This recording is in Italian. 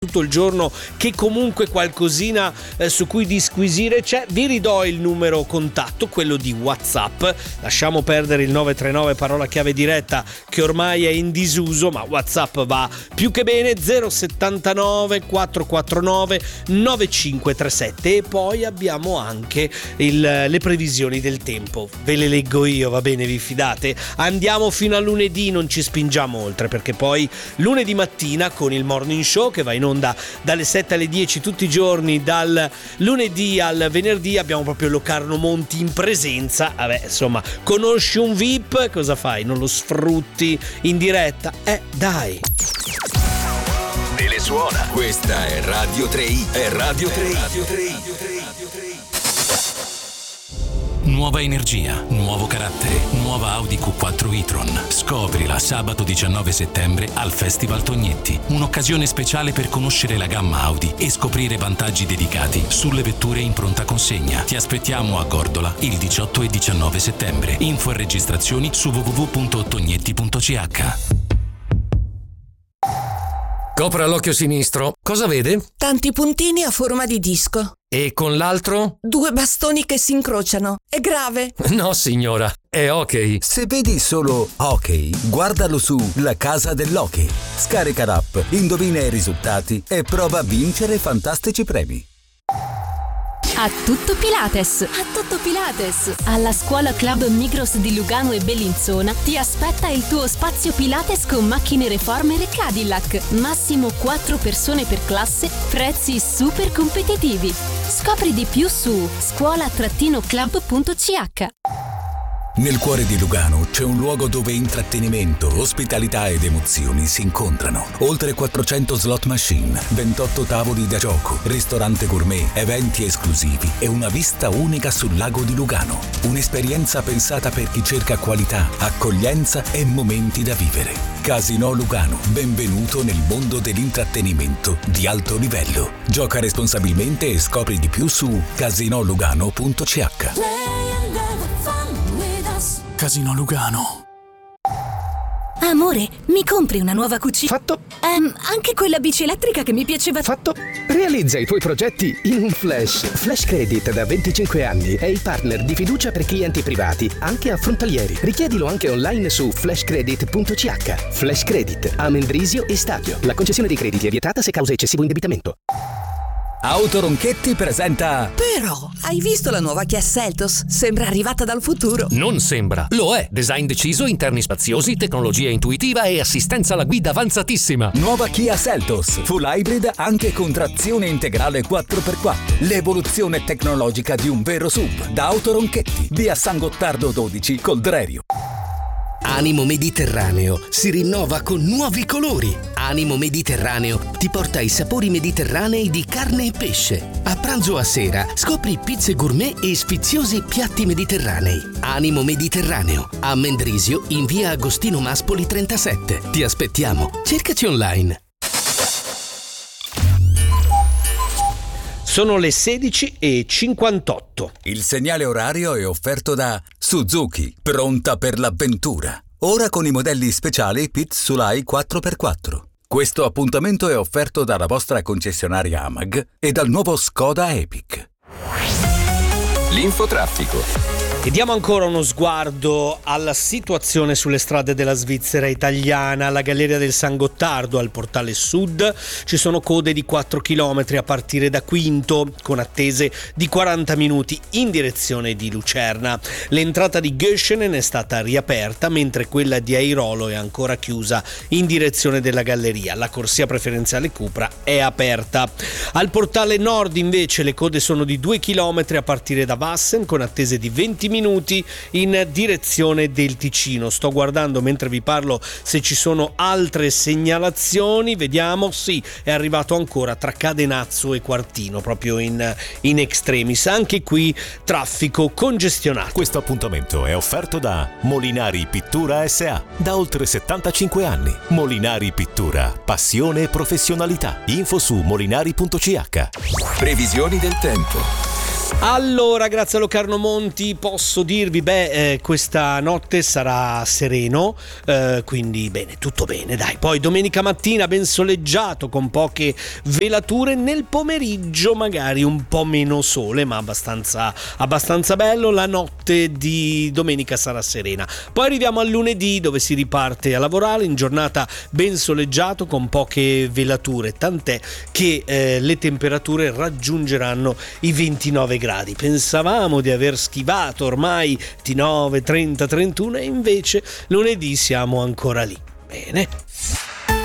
tutto il giorno che comunque qualcosina su cui disquisire c'è. Vi ridò il numero contatto, quello di WhatsApp. Lasciamo perdere il 939 parola chiave diretta che ormai è in disuso, ma WhatsApp va più che bene. 079 449 9537. E poi abbiamo anche le previsioni del tempo, ve le leggo io, va bene, vi fidate? Andiamo fino a lunedì, non ci spingiamo oltre, perché poi lunedì mattina con il Morning Show che va in onda dalle 7 alle 10 tutti i giorni, dal lunedì al venerdì, abbiamo proprio Locarno Monti in presenza. Vabbè, insomma, conosci un VIP, cosa fai? Non lo sfrutti in diretta? Dai! Telesuona. Questa è Radio 3i. È Radio 3i. Nuova energia, nuovo carattere, nuova Audi Q4 e-tron. Scoprila sabato 19 settembre al Festival Tognetti. Un'occasione speciale per conoscere la gamma Audi e scoprire vantaggi dedicati sulle vetture in pronta consegna. Ti aspettiamo a Gordola il 18 e 19 settembre. Info e registrazioni su www.tognetti.ch. Copra l'occhio sinistro. Cosa vede? Tanti puntini a forma di disco. E con l'altro? 2 bastoni che si incrociano. È grave? No, signora. È ok. Se vedi solo ok, guardalo su La Casa dell'Hockey. Scarica l'app, indovina i risultati e prova a vincere fantastici premi. A tutto Pilates! A tutto Pilates! Alla Scuola Club Migros di Lugano e Bellinzona ti aspetta il tuo spazio Pilates con macchine Reformer e Cadillac. Massimo 4 persone per classe, prezzi super competitivi. Scopri di più su scuola-club.ch. Nel cuore di Lugano c'è un luogo dove intrattenimento, ospitalità ed emozioni si incontrano. Oltre 400 slot machine, 28 tavoli da gioco, ristorante gourmet, eventi esclusivi e una vista unica sul lago di Lugano. Un'esperienza pensata per chi cerca qualità, accoglienza e momenti da vivere. Casino Lugano, benvenuto nel mondo dell'intrattenimento di alto livello. Gioca responsabilmente e scopri di più su casinolugano.ch. Casino Lugano. Amore, mi compri una nuova cucina? Fatto. Anche quella bici elettrica che mi piaceva. Fatto. Realizza i tuoi progetti in un flash. Flash Credit da 25 anni è il partner di fiducia per clienti privati, anche affrontalieri. Richiedilo anche online su flashcredit.ch. Flash Credit, Amendrisio e Stadio. La concessione dei crediti è vietata se causa eccessivo indebitamento. Autoronchetti presenta... Però, hai visto la nuova Kia Seltos? Sembra arrivata dal futuro. Non sembra. Lo è. Design deciso, interni spaziosi, tecnologia intuitiva e assistenza alla guida avanzatissima. Nuova Kia Seltos, full hybrid anche con trazione integrale 4x4. L'evoluzione tecnologica di un vero SUV. Da Autoronchetti, via San Gottardo 12, Coldrerio. Animo Mediterraneo si rinnova con nuovi colori. Animo Mediterraneo ti porta ai sapori mediterranei di carne e pesce. A pranzo o a sera scopri pizze gourmet e sfiziosi piatti mediterranei. Animo Mediterraneo, a Mendrisio in via Agostino Maspoli 37. Ti aspettiamo. Cercaci online. Sono le 16:58. Il segnale orario è offerto da Suzuki, pronta per l'avventura. Ora con i modelli speciali Pit Sulai 4x4. Questo appuntamento è offerto dalla vostra concessionaria AMAG e dal nuovo Skoda Epic. L'infotraffico. E diamo ancora uno sguardo alla situazione sulle strade della Svizzera italiana. Alla Galleria del San Gottardo, al portale sud, ci sono code di 4 km a partire da Quinto, con attese di 40 minuti in direzione di Lucerna. L'entrata di Göschenen è stata riaperta, mentre quella di Airolo è ancora chiusa in direzione della Galleria. La corsia preferenziale Cupra è aperta. Al portale nord invece le code sono di 2 km a partire da Wassen, con attese di 20 minuti in direzione del Ticino. Sto guardando mentre vi parlo se ci sono altre segnalazioni. Vediamo, sì, è arrivato ancora tra Cadenazzo e Quartino, proprio in extremis. Anche qui traffico congestionato. Questo appuntamento è offerto da Molinari Pittura S.A. Da oltre 75 anni. Molinari Pittura, passione e professionalità. Info su molinari.ch. Previsioni del tempo. Allora, grazie a Locarno Monti posso dirvi, questa notte sarà sereno, quindi bene, tutto bene, dai. Poi domenica mattina ben soleggiato con poche velature, nel pomeriggio magari un po' meno sole, ma abbastanza bello. La notte di domenica sarà serena. Poi arriviamo al lunedì, dove si riparte a lavorare in giornata ben soleggiato con poche velature, tant'è che le temperature raggiungeranno i 29 gradi. Pensavamo di aver schivato ormai 29, 30, 31 e invece lunedì siamo ancora lì. Bene.